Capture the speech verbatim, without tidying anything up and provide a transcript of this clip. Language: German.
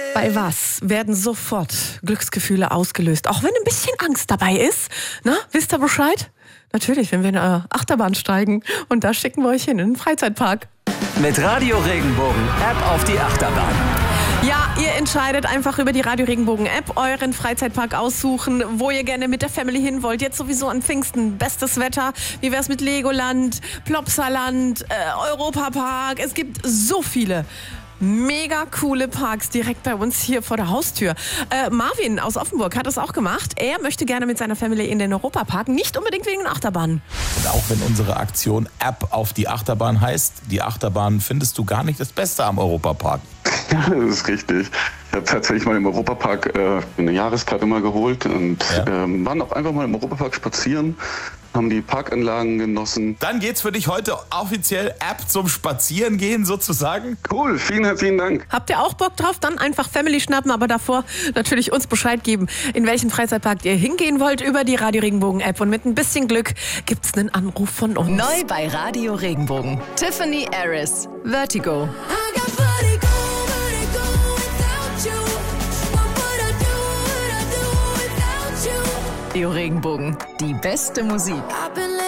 Bei was werden sofort Glücksgefühle ausgelöst? Auch wenn ein bisschen Angst dabei ist. Na, wisst ihr Bescheid? Natürlich, wenn wir in eine Achterbahn steigen. Und da schicken wir euch hin, in den Freizeitpark. Mit Radio Regenbogen App auf die Achterbahn. Ja, ihr entscheidet einfach über die Radio Regenbogen App euren Freizeitpark aussuchen, wo ihr gerne mit der Family hin wollt. Jetzt sowieso an Pfingsten, bestes Wetter. Wie wär's mit Legoland, Plopsaland, äh, Europapark? Es gibt so viele mega coole Parks direkt bei uns hier vor der Haustür. Äh, Marvin aus Offenburg hat das auch gemacht. Er möchte gerne mit seiner Family in den Europapark, nicht unbedingt wegen den Achterbahnen. Und auch wenn unsere Aktion App auf die Achterbahn heißt, die Achterbahn findest du gar nicht das Beste am Europapark. Ja, das ist richtig. Ich habe tatsächlich mal im Europapark äh, eine Jahreskarte mal geholt und Ja. ähm, waren auch einfach mal im Europapark spazieren, haben die Parkanlagen genossen. Dann geht's für dich heute offiziell App zum Spazierengehen sozusagen. Cool, vielen herzlichen Dank. Habt ihr auch Bock drauf? Dann einfach Family schnappen, aber davor natürlich uns Bescheid geben, in welchen Freizeitpark ihr hingehen wollt über die Radio Regenbogen App. Und mit ein bisschen Glück gibt's einen Anruf von uns. Neu bei Radio Regenbogen. Tiffany Harris, Vertigo. Radio Regenbogen, die beste Musik.